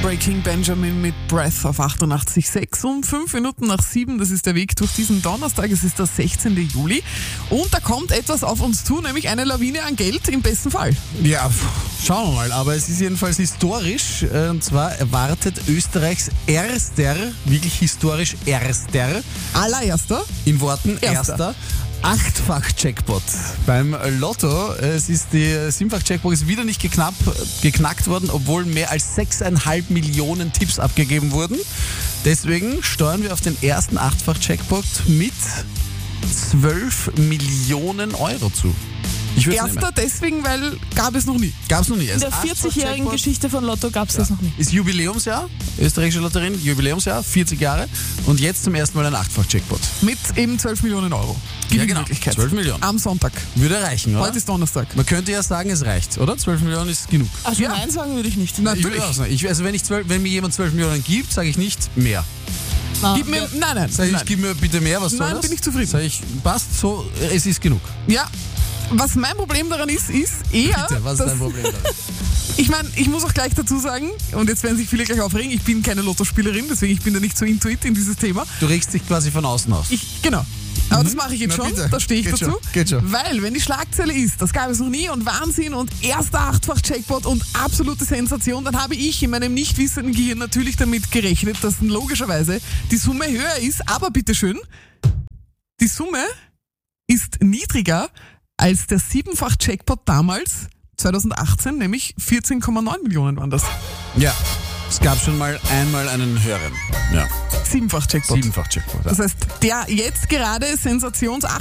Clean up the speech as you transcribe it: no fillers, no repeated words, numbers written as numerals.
Breaking Benjamin mit Breath auf 88,6 um 5 Minuten nach 7. Das ist der Weg durch diesen Donnerstag. Es ist der 16. Juli. Und da kommt etwas auf uns zu, nämlich eine Lawine an Geld im besten Fall. Ja, schauen wir mal. Aber es ist jedenfalls historisch. Und zwar erwartet Österreichs erster, wirklich historisch erster, Allererster. in Worten Erster. erster, 8-fach-Jackpot beim Lotto. Es ist die 7-fach-Jackpot ist wieder nicht geknackt worden, obwohl mehr als 6,5 Millionen Tipps abgegeben wurden. Deswegen steuern wir auf den ersten 8-fach-Jackpot mit 12 Millionen Euro zu. Ich würd's Erster nehmen. deswegen, weil gab es noch nie. Gab's noch nie. In der 40-jährigen Geschichte von Lotto gab es das noch nie. Ist Jubiläumsjahr, österreichische Lotterin, Jubiläumsjahr, 40 Jahre und jetzt zum ersten Mal ein 8-fach-Jackpot. Mit eben 12 Millionen Euro. Gewinnmöglichkeit. 12 Millionen. Am Sonntag. Würde reichen, oder? Heute ist Donnerstag. Man könnte ja sagen, es reicht, oder? 12 Millionen ist genug. Also Ja. nein sagen würde ich nicht. Ich Natürlich. würde auch sagen, also wenn mir jemand 12 Millionen gibt, sage ich nicht mehr. Gib mir, nein. Sag ich, gib mir bitte mehr, was soll Nein, das? bin ich zufrieden. Sag ich, passt so, es ist genug. Ja. Was mein Problem daran ist eher, Bitte, was ist dass, dein Problem daran? ich meine, ich muss auch gleich dazu sagen, und jetzt werden sich viele gleich aufregen, ich bin keine Lottospielerin, deswegen ich bin da nicht so intuit in dieses Thema. Du regst dich quasi von außen auf. Genau. Aber das mache ich jetzt Na schon, bitte. da stehe ich Geht dazu. schon, geht schon. Weil, wenn die Schlagzeile ist, das gab es noch nie und Wahnsinn und erster 8-fach-Jackpot und absolute Sensation, dann habe ich in meinem nicht wissenden Gehirn natürlich damit gerechnet, dass logischerweise die Summe höher ist. Aber bitteschön, die Summe ist niedriger als der 7-fach-Jackpot damals, 2018, nämlich 14,9 Millionen waren das. Ja, es gab schon mal einmal einen höheren. Ja, 7-fach-Jackpot. 7-fach-Jackpot. Ja. Das heißt, der jetzt gerade